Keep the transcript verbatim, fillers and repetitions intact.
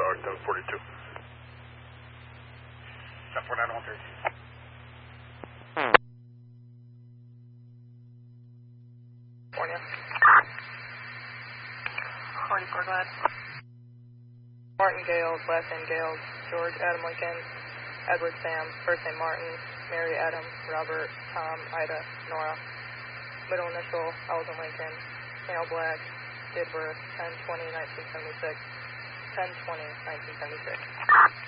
Dog ten forty-two. ten forty-nine, one thirty. California. forty-four, go ahead. Martin Gales, last name Gales, George Adam Lincoln, Edward Sam, first name Martin, Mary Adam, Robert, Tom, Ida, Nora. Middle initial, Alvin Lincoln, male black, date of birth ten twenty nineteen seventy-six, ten twenty nineteen seventy-six.